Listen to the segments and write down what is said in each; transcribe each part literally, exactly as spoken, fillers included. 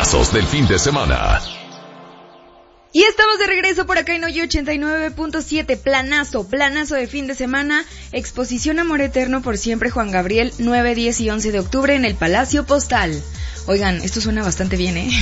planazos del fin de semana. Y estamos de regreso por acá en Hoy ochenta y nueve punto siete, planazo, planazo de fin de semana, exposición Amor Eterno por Siempre Juan Gabriel, nueve, diez y once de octubre en el Palacio Postal. Oigan, esto suena bastante bien, ¿eh?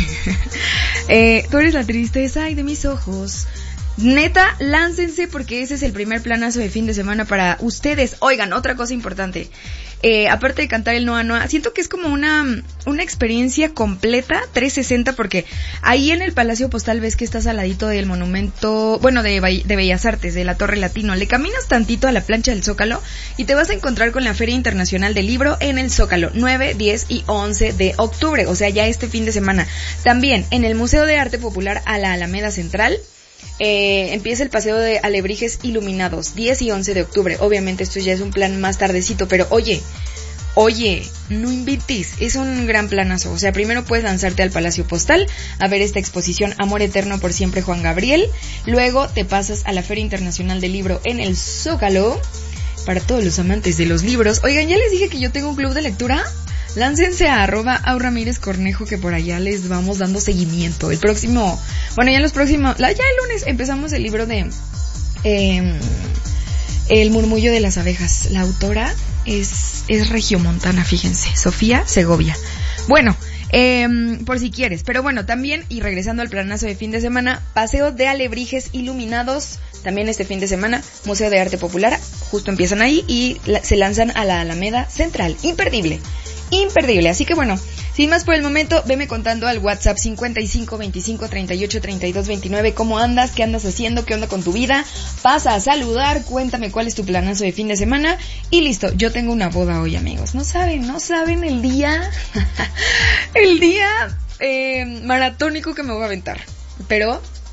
eh tú eres la tristeza ay de mis ojos. Neta, láncense porque ese es el primer planazo de fin de semana para ustedes. Oigan, otra cosa importante. Eh, aparte de cantar el Noa Noa, siento que es como una, una experiencia completa, trescientos sesenta, porque ahí en el Palacio Postal ves que estás al ladito del monumento, bueno, de, de Bellas Artes, de la Torre Latino. Le caminas tantito a la plancha del Zócalo y te vas a encontrar con la Feria Internacional del Libro en el Zócalo, nueve, diez y once de octubre, o sea, ya este fin de semana. También en el Museo de Arte Popular a la Alameda Central, Eh, empieza el paseo de alebrijes iluminados, diez y once de octubre. Obviamente esto ya es un plan más tardecito, pero oye, oye, no invites, es un gran planazo. O sea, primero puedes lanzarte al Palacio Postal a ver esta exposición Amor Eterno por Siempre Juan Gabriel. Luego te pasas a la Feria Internacional del Libro en el Zócalo, para todos los amantes de los libros. Oigan, ya les dije que yo tengo un club de lectura. Láncense a arroba Au Ramírez Cornejo, que por allá les vamos dando seguimiento. El próximo, bueno, ya los próximos, ya el lunes empezamos el libro de eh, El Murmullo de las Abejas. La autora es, es regiomontana, fíjense, Sofía Segovia. Bueno, eh, por si quieres, pero bueno, también, y regresando al planazo de fin de semana, paseo de alebrijes iluminados, también este fin de semana, Museo de Arte Popular, justo empiezan ahí y la, se lanzan a la Alameda Central. Imperdible. Imperdible, así que bueno, sin más por el momento, veme contando al WhatsApp cincuenta y cinco, veinticinco, treinta y ocho, treinta y dos, veintinueve, cómo andas, qué andas haciendo, qué onda con tu vida, pasa a saludar, cuéntame cuál es tu planazo de fin de semana y listo. Yo tengo una boda hoy, amigos, no saben, no saben el día, el día eh, maratónico que me voy a aventar, pero